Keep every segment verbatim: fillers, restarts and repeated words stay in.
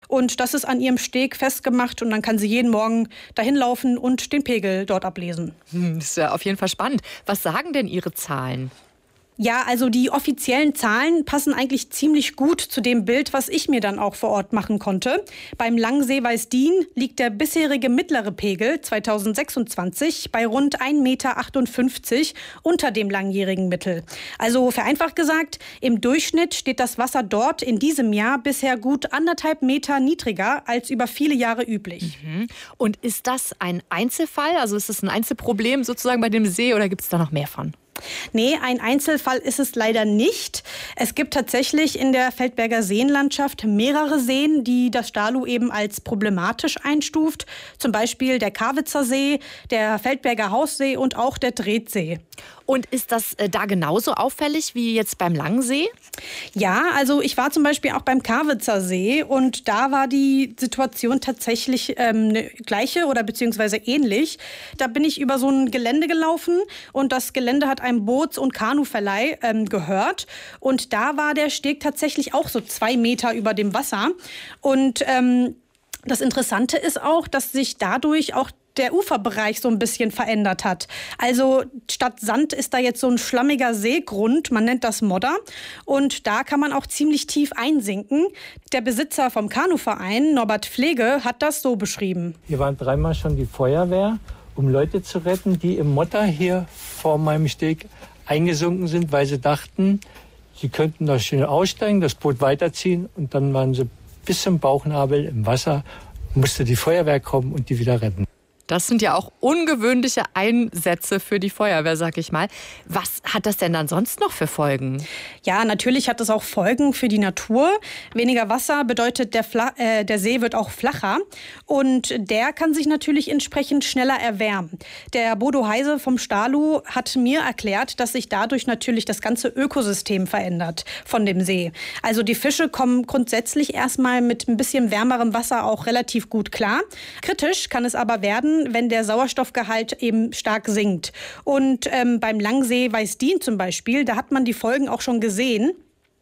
Und das ist an ihrem Steg festgemacht und dann kann sie jeden Morgen dahin laufen und den Pegel dort ablesen. Hm, das ist ja auf jeden Fall spannend. Was sagen denn Ihre Zahlen? Ja, also die offiziellen Zahlen passen eigentlich ziemlich gut zu dem Bild, was ich mir dann auch vor Ort machen konnte. Beim Langsee Weißdien liegt der bisherige mittlere Pegel zweitausendsechsundzwanzig bei rund ein Meter achtundfünfzig unter dem langjährigen Mittel. Also vereinfacht gesagt, im Durchschnitt steht das Wasser dort in diesem Jahr bisher gut anderthalb Meter niedriger als über viele Jahre üblich. Mhm. Und ist das ein Einzelfall? Also ist es ein Einzelproblem sozusagen bei dem See oder gibt es da noch mehr von? Nee, ein Einzelfall ist es leider nicht. Es gibt tatsächlich in der Feldberger Seenlandschaft mehrere Seen, die das Stalu eben als problematisch einstuft. Zum Beispiel der Karwitzer See, der Feldberger Haussee und auch der Drehtsee. Und ist das äh, da genauso auffällig wie jetzt beim Langsee? Ja, also ich war zum Beispiel auch beim Karwitzer See und da war die Situation tatsächlich ähm, eine gleiche oder beziehungsweise ähnlich. Da bin ich über so ein Gelände gelaufen und das Gelände hat einem Boots- und Kanuverleih ähm, gehört. Und da war der Steg tatsächlich auch so zwei Meter über dem Wasser. Und ähm, das Interessante ist auch, dass sich dadurch auch der Uferbereich so ein bisschen verändert hat. Also statt Sand ist da jetzt so ein schlammiger Seegrund, man nennt das Modder. Und da kann man auch ziemlich tief einsinken. Der Besitzer vom Kanuverein, Norbert Pflege, hat das so beschrieben. Hier waren dreimal schon die Feuerwehr, um Leute zu retten, die im Modder hier vor meinem Steg eingesunken sind, weil sie dachten, sie könnten da schön aussteigen, das Boot weiterziehen und dann waren sie bis zum Bauchnabel im Wasser, musste die Feuerwehr kommen und die wieder retten. Das sind ja auch ungewöhnliche Einsätze für die Feuerwehr, sag ich mal. Was hat das denn dann sonst noch für Folgen? Ja, natürlich hat es auch Folgen für die Natur. Weniger Wasser bedeutet, der, Fla- äh, der See wird auch flacher. Und der kann sich natürlich entsprechend schneller erwärmen. Der Bodo Heise vom Stalu hat mir erklärt, dass sich dadurch natürlich das ganze Ökosystem verändert von dem See. Also die Fische kommen grundsätzlich erstmal mit ein bisschen wärmerem Wasser auch relativ gut klar. Kritisch kann es aber werden, wenn der Sauerstoffgehalt eben stark sinkt. Und ähm, beim Langsee Weißdien zum Beispiel, da hat man die Folgen auch schon gesehen.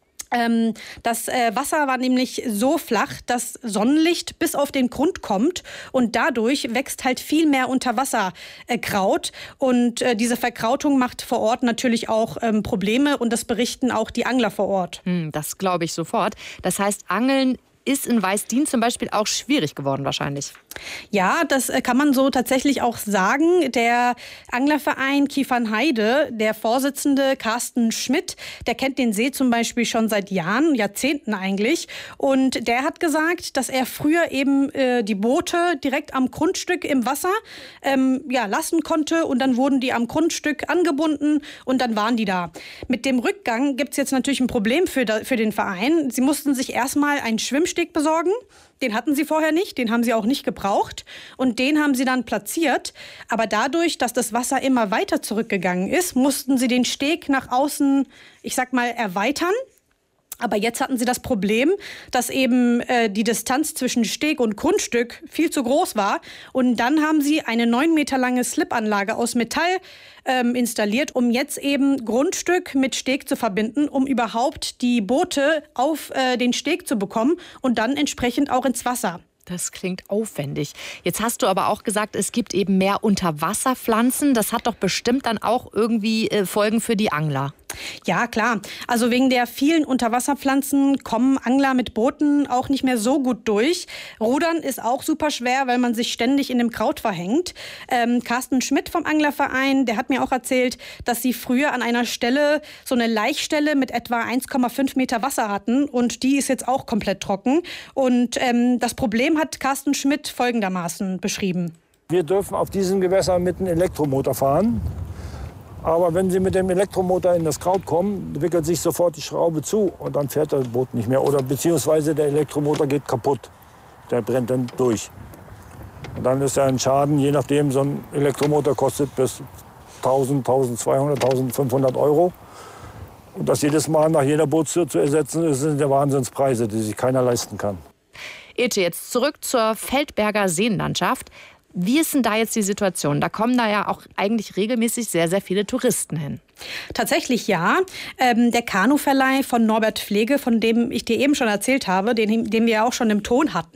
Ähm, das äh, Wasser war nämlich so flach, dass Sonnenlicht bis auf den Grund kommt und dadurch wächst halt viel mehr Unterwasserkraut. Äh, und äh, diese Verkrautung macht vor Ort natürlich auch ähm, Probleme und das berichten auch die Angler vor Ort. Hm, das glaube ich sofort. Das heißt, Angeln ist in Weißdien zum Beispiel auch schwierig geworden wahrscheinlich. Ja, das kann man so tatsächlich auch sagen. Der Anglerverein Kiefernheide, der Vorsitzende Carsten Schmidt, der kennt den See zum Beispiel schon seit Jahren, Jahrzehnten eigentlich. Und der hat gesagt, dass er früher eben äh, die Boote direkt am Grundstück im Wasser ähm, ja, lassen konnte. Und dann wurden die am Grundstück angebunden und dann waren die da. Mit dem Rückgang gibt es jetzt natürlich ein Problem für, da, für den Verein. Sie mussten sich erstmal einen Schwimmsteg besorgen. Den hatten sie vorher nicht, den haben sie auch nicht gebraucht und den haben sie dann platziert. Aber dadurch, dass das Wasser immer weiter zurückgegangen ist, mussten sie den Steg nach außen, ich sag mal, erweitern. Aber jetzt hatten sie das Problem, dass eben äh, die Distanz zwischen Steg und Grundstück viel zu groß war. Und dann haben sie eine neun Meter lange Slipanlage aus Metall ähm, installiert, um jetzt eben Grundstück mit Steg zu verbinden, um überhaupt die Boote auf äh, den Steg zu bekommen und dann entsprechend auch ins Wasser. Das klingt aufwendig. Jetzt hast du aber auch gesagt, es gibt eben mehr Unterwasserpflanzen. Das hat doch bestimmt dann auch irgendwie äh, Folgen für die Angler. Ja, klar. Also wegen der vielen Unterwasserpflanzen kommen Angler mit Booten auch nicht mehr so gut durch. Rudern ist auch super schwer, weil man sich ständig in dem Kraut verhängt. Ähm, Carsten Schmidt vom Anglerverein, der hat mir auch erzählt, dass sie früher an einer Stelle so eine Laichstelle mit etwa eins Komma fünf Meter Wasser hatten und die ist jetzt auch komplett trocken. Und ähm, das Problem hat Carsten Schmidt folgendermaßen beschrieben. Wir dürfen auf diesen Gewässern mit einem Elektromotor fahren. Aber wenn Sie mit dem Elektromotor in das Kraut kommen, wickelt sich sofort die Schraube zu und dann fährt das Boot nicht mehr. Oder beziehungsweise der Elektromotor geht kaputt. Der brennt dann durch. Und dann ist ja ein Schaden, je nachdem, so ein Elektromotor kostet bis tausend, tausendzweihundert, tausendfünfhundert Euro. Und das jedes Mal nach jeder Bootstür zu ersetzen, das sind ja Wahnsinnspreise, die sich keiner leisten kann. Ete, jetzt zurück zur Feldberger Seenlandschaft. Wie ist denn da jetzt die Situation? Da kommen da ja auch eigentlich regelmäßig sehr, sehr viele Touristen hin. Tatsächlich ja. Ähm, der Kanuverleih von Norbert Pflege, von dem ich dir eben schon erzählt habe, den, den wir ja auch schon im Ton hatten,